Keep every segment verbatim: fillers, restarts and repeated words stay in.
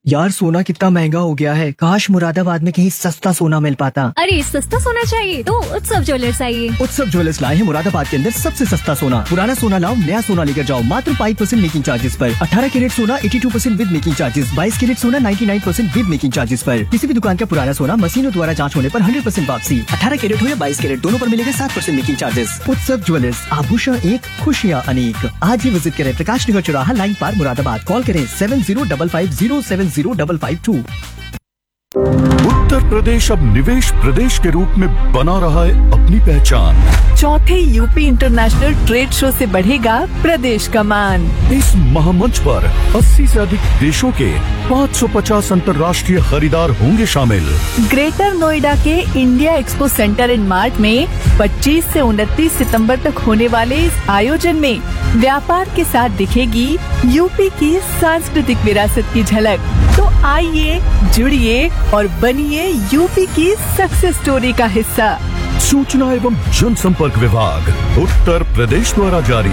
यार सोना कितना महंगा हो गया है। काश मुरादाबाद में कहीं सस्ता सोना मिल पाता। अरे सस्ता सोना चाहिए तो उत्सव ज्वेलर्स आइए। उत्सव ज्वेलर्स लाए हैं मुरादाबाद के अंदर सबसे सस्ता सोना। पुराना सोना लाओ, नया सोना लेकर जाओ मात्र फाइव परसेंट मेकिंग चार्जेस पर। अठारह कैरेट सोना बयासी परसेंट विद मेकिंग चार्जेस, बाईस कैरेट सोना निन्यानवे परसेंट विद मेकिंग चार्जेस पर। किसी भी दुकान का पुराना सोना मशीनों द्वारा जाँच होने पर हंड्रेड परसेंट वापसी। अठारह कैरेट हो या बाईस कैरेट दोनों पर मिलेगा सात परसेंट मेकिंग चार्जेस। उत्सव ज्वेलर्स, आभूषण एक, खुशियाँ अनेक। आज ही विजिट करें प्रकाश नगर चौराहा, लाइन पार, मुरादाबाद। कॉल करें seven zero double five zero seven zero double five to. Uttar Pradesh अब निवेश प्रदेश के रूप में बना रहा है अपनी पहचान। चौथे यूपी इंटरनेशनल ट्रेड शो से बढ़ेगा प्रदेश का मान। इस महामंच पर अस्सी से अधिक देशों के पाँच सौ पचास अंतर्राष्ट्रीय खरीदार होंगे शामिल। ग्रेटर नोएडा के इंडिया एक्सपो सेंटर इन मार्ट में पच्चीस से उनतीस सितंबर तक होने वाले इस आयोजन में व्यापार के साथ दिखेगी यूपी की सांस्कृतिक विरासत की झलक। तो आइए, जुड़िए और बनिए यूपी की सक्सेस स्टोरी का हिस्सा। सूचना एवं जनसंपर्क विभाग, उत्तर प्रदेश द्वारा जारी।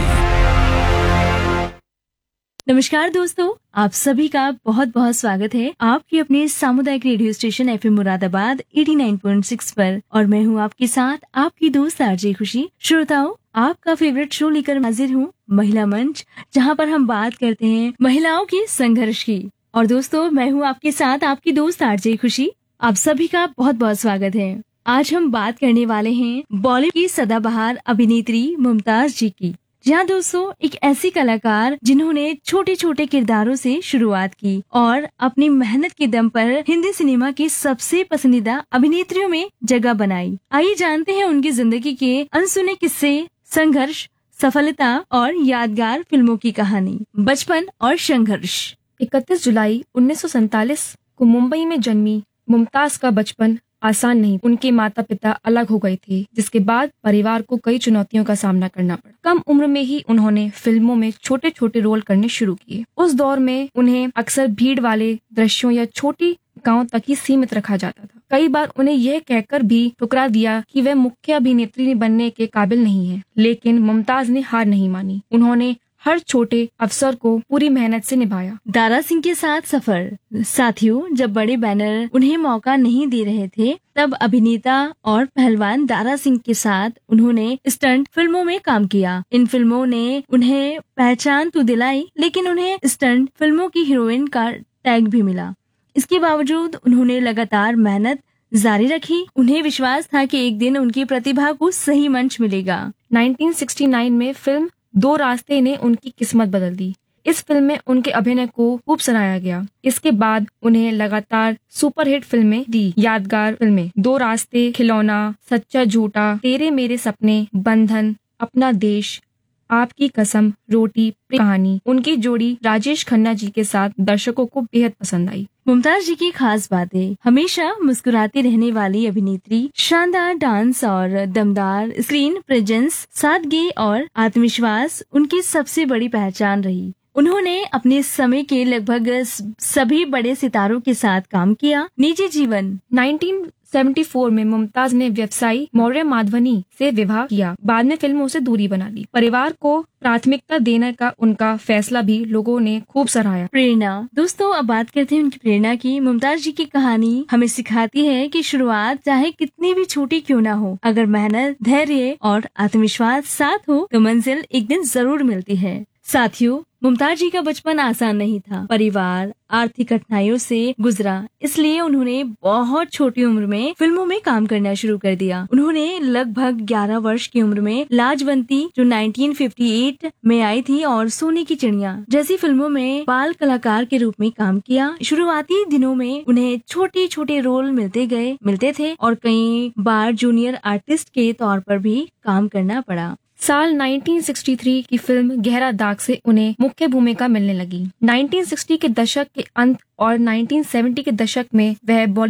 नमस्कार दोस्तों, आप सभी का बहुत बहुत स्वागत है आपके अपने सामुदायिक रेडियो स्टेशन एफएम मुरादाबाद नवासी पॉइंट छह पर। और मैं हूँ आपके साथ आपकी दोस्त आरजे खुशी। श्रोताओं, आपका फेवरेट शो लेकर हाजिर हूँ, महिला मंच, जहाँ पर हम बात करते हैं महिलाओं के संघर्ष की। और दोस्तों, मैं हूँ आपके साथ आपकी दोस्त आरजे खुशी। आप सभी का बहुत बहुत स्वागत है। आज हम बात करने वाले हैं बॉलीवुड की सदाबहार अभिनेत्री मुमताज जी की। जहाँ दोस्तों, एक ऐसी कलाकार जिन्होंने छोटे छोटे किरदारों से शुरुआत की और अपनी मेहनत के दम पर हिंदी सिनेमा के सबसे पसंदीदा अभिनेत्रियों में जगह बनाई। आइए जानते हैं उनकी जिंदगी के अनसुने किस्से, संघर्ष, सफलता और यादगार फिल्मों की कहानी। बचपन और संघर्ष। इकतीस जुलाई उन्नीस सौ सैतालीस को मुंबई में जन्मी मुमताज का बचपन आसान नहीं। उनके माता पिता अलग हो गए थे, जिसके बाद परिवार को कई चुनौतियों का सामना करना पड़ा। कम उम्र में ही उन्होंने फिल्मों में छोटे छोटे रोल करने शुरू किए। उस दौर में उन्हें अक्सर भीड़ वाले दृश्यों या छोटी गांव तक ही सीमित रखा जाता था। कई बार उन्हें यह कहकर भी ठुकरा दिया कि वह मुख्य अभिनेत्री बनने के काबिल नहीं है, लेकिन मुमताज ने हार नहीं मानी। उन्होंने हर छोटे अवसर को पूरी मेहनत से निभाया। दारा सिंह के साथ सफर। साथियों, जब बड़े बैनर उन्हें मौका नहीं दे रहे थे, तब अभिनेता और पहलवान दारा सिंह के साथ उन्होंने स्टंट फिल्मों में काम किया। इन फिल्मों ने उन्हें पहचान तो दिलाई, लेकिन उन्हें स्टंट फिल्मों की हीरोइन का टैग भी मिला। इसके बावजूद उन्होंने लगातार मेहनत जारी रखी। उन्हें विश्वास था कि एक दिन उनकी प्रतिभा को सही मंच मिलेगा। उन्नीस सौ उनहत्तर में फिल्म दो रास्ते ने उनकी किस्मत बदल दी। इस फिल्म में उनके अभिनय को खूब सराहा गया। इसके बाद उन्हें लगातार सुपरहिट फिल्में दी। यादगार फिल्में दो रास्ते, खिलौना, सच्चा झूठा, तेरे मेरे सपने, बंधन, अपना देश, आपकी कसम, रोटी, कहानी। उनकी जोड़ी राजेश खन्ना जी के साथ दर्शकों को बेहद पसंद आई। मुमताज जी की खास बातें। हमेशा मुस्कुराती रहने वाली अभिनेत्री, शानदार डांस और दमदार स्क्रीन प्रेजेंस, सादगी और आत्मविश्वास उनकी सबसे बड़ी पहचान रही। उन्होंने अपने समय के लगभग सभी बड़े सितारों के साथ काम किया। निजी जीवन। उन्नीस सौ चौहत्तर में मुमताज ने व्यवसायी मौर्य माधवनी से विवाह किया। बाद में फिल्मों से दूरी बना ली। परिवार को प्राथमिकता देने का उनका फैसला भी लोगों ने खूब सराहा। प्रेरणा। दोस्तों, अब बात करते हैं उनकी प्रेरणा की। मुमताज जी की कहानी हमें सिखाती है कि शुरुआत चाहे कितनी भी छोटी क्यों ना हो, अगर मेहनत, धैर्य और आत्मविश्वास साथ हो तो मंजिल एक दिन जरूर मिलती है। साथियों, मुमताज जी का बचपन आसान नहीं था। परिवार आर्थिक कठिनाइयों से गुजरा, इसलिए उन्होंने बहुत छोटी उम्र में फिल्मों में काम करना शुरू कर दिया। उन्होंने लगभग ग्यारह वर्ष की उम्र में लाजवंती, जो उन्नीस सौ अट्ठावन में आई थी, और सोने की चिड़िया जैसी फिल्मों में बाल कलाकार के रूप में काम किया। शुरुआती दिनों में उन्हें छोटे छोटे रोल मिलते गए मिलते थे और कई बार जूनियर आर्टिस्ट के तौर पर भी काम करना पड़ा। साल उन्नीस सौ तिरसठ की फिल्म गहरा दाग से उन्हें मुख्य भूमिका मिलने लगी। उन्नीस सौ साठ के दशक के अंत और उन्नीस सौ सत्तर के दशक में वह बॉलीवुड